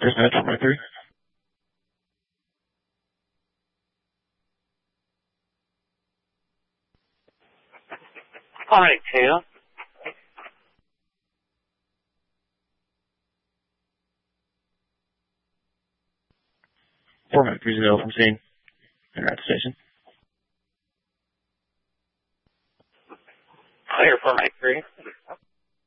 First match, Format 3. Format 2. Format 3-0 from scene. They're at the station. Clear, Format 3.